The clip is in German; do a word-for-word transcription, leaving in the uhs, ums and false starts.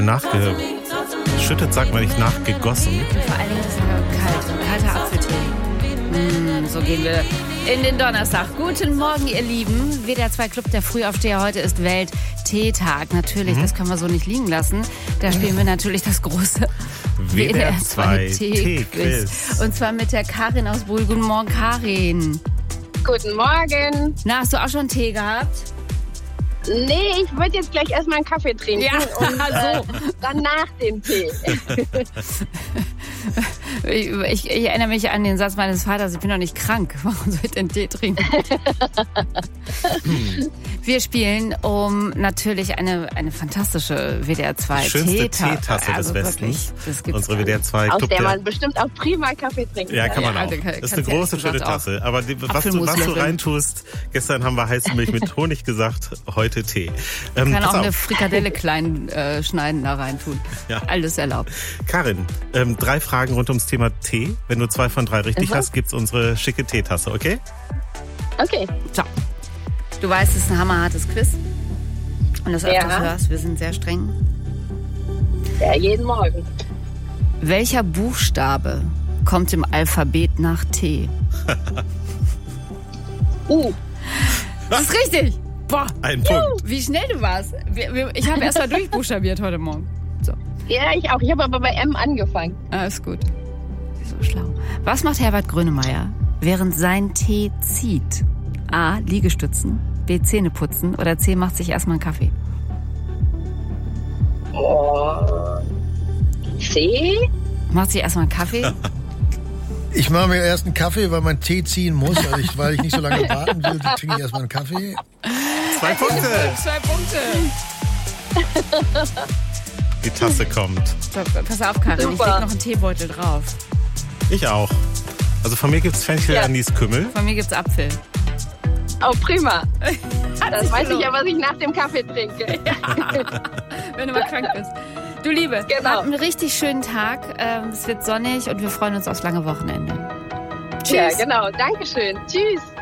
Nachgeschüttet, sagt man nicht, nachgegossen. Und vor allen Dingen ist es kalt. Kalter Apfeltee. Mm, so gehen wir in den Donnerstag. Guten Morgen, ihr Lieben. W D R zwei Club der Frühaufsteher. Heute ist Welt-Teetag. Natürlich, mhm. das können wir so nicht liegen lassen. Da spielen wir natürlich das große W D R zwei Tee-Quiz. Und zwar mit der Karin aus Brühl. Guten Morgen, Karin. Guten Morgen. Na, hast du auch schon Tee gehabt? Nee, ich würde jetzt gleich erstmal einen Kaffee trinken ja, und äh, so. danach den Tee. ich, ich, ich erinnere mich an den Satz meines Vaters, ich bin doch nicht krank, warum soll ich denn Tee trinken? Wir spielen um natürlich eine, eine fantastische W D R zwei Teetasse. Die schönste Teeta- Teetasse also des Westens. Wirklich, Unsere W D R zwei Aus Club der der man bestimmt auch prima Kaffee trinken Ja, kann. kann man Ja, auch. also kann- Das ist eine kannst große, ja schöne gesagt Tasse. Aber die, was, du, was du Apfelmus reintust, gestern haben wir Heißmilch mit Honig gesagt, heute Tee. Ähm, kann pass auch eine auf. Frikadelle klein äh, schneiden da rein tun. Ja. Alles erlaubt. Karin, ähm, drei Fragen rund ums Thema Tee. Wenn du zwei von drei richtig Mhm. hast, gibt's unsere schicke Teetasse, okay? Okay. So. Du weißt, es ist ein hammerhartes Quiz. Und das öfters Ja. hörst, wir sind sehr streng. Ja, jeden Morgen. Welcher Buchstabe kommt im Alphabet nach T? Uh, Das ist richtig. Boah, Ein Punkt. wie schnell du warst. Wir- wir- Ich habe erst mal durchbuchstabiert heute Morgen. So, ja, ich auch. Ich habe aber bei M angefangen. alles gut. Sie ist so schlau. Was macht Herbert Grönemeyer, während sein Tee zieht? A. Liegestützen, B. Zähne putzen oder C. macht sich erstmal einen Kaffee? Oh. C? Macht sich erstmal einen Kaffee? Ich mache mir erst einen Kaffee, weil mein Tee ziehen muss, weil ich, weil ich nicht so lange warten will. Trinke ich erstmal einen Kaffee. Zwei Punkte. Zwei Punkte. Die Tasse kommt. So, pass auf, Karin, ich Super. leg noch einen Teebeutel drauf. Ich auch. Also von mir gibt's Fenchel, Ja. Anis, Kümmel. Von mir gibt's Apfel. Oh, prima. Hat Das sich weiß ich gelohnt. ja, was ich nach dem Kaffee trinke. Wenn du mal krank bist. Du Liebe, Genau. hab einen richtig schönen Tag. Ähm, Es wird sonnig und wir freuen uns aufs lange Wochenende. Tschüss. Ja, genau. Dankeschön. Tschüss.